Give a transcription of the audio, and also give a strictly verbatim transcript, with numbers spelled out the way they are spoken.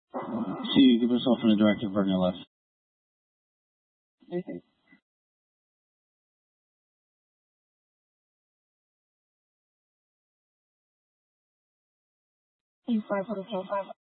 See you, give yourself in a directive burn your left. Okay. You five for the five.